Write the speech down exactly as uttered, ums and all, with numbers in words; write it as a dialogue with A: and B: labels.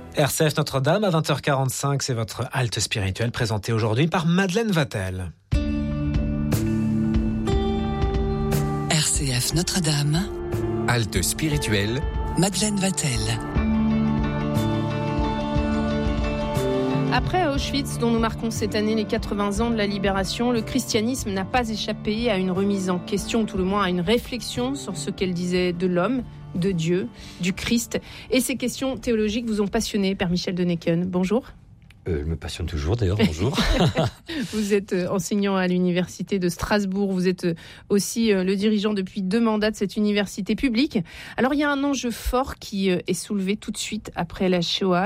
A: R C F Notre-Dame à vingt heures quarante-cinq, c'est votre halte spirituelle présentée aujourd'hui par Madeleine Vatel.
B: R C F Notre-Dame,
C: halte spirituelle,
B: Madeleine Vatel.
D: Après Auschwitz, dont nous marquons cette année les quatre-vingts ans de la libération, le christianisme n'a pas échappé à une remise en question, ou tout le moins à une réflexion sur ce qu'elle disait de l'homme, de Dieu, du Christ. Et ces questions théologiques vous ont passionné, Père Michel de Necken. Bonjour.
E: Euh, je me passionne toujours d'ailleurs, bonjour.
D: Vous êtes enseignant à l'université de Strasbourg, vous êtes aussi le dirigeant depuis deux mandats de cette université publique. Alors il y a un enjeu fort qui est soulevé tout de suite après la Shoah.